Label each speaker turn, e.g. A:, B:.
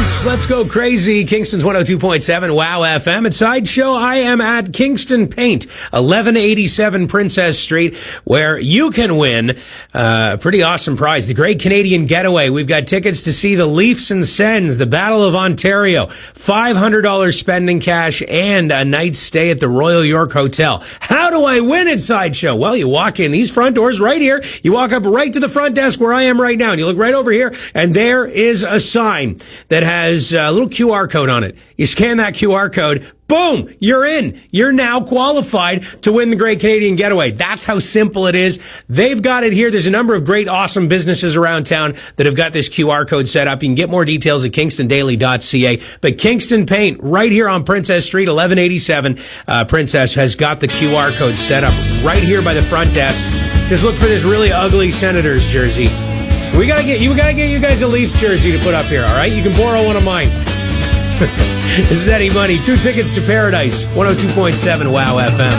A: It's Let's Go Crazy, Kingston's 102.7 WOW FM. At Sideshow, I am at Kingston Paint, 1187 Princess Street, where you can win a pretty awesome prize, the Great Canadian Getaway. We've got tickets to see the Leafs and Sens, the Battle of Ontario, $500 spending cash, and a night's stay at the Royal York Hotel. How do I win at Sideshow? Well, you walk in these front doors right here. You walk up right to the front desk where I am right now, and you look right over here, and there is a sign that has a little QR code on it. You scan that QR code, boom, you're in. You're now qualified to win the Great Canadian Getaway. That's how simple it is. They've got it here. There's a number of great, awesome businesses around town that have got this QR code set up. You can get more details at kingstondaily.ca. But Kingston Paint, right here on Princess Street, 1187, Princess has got the QR code set up right here by the front desk. Just look for this really ugly Senators jersey. We gotta get you guys a Leafs jersey to put up here, all right? You can borrow one of mine. This is Eddie Money. 2 tickets to Paradise, 102.7 WOW FM.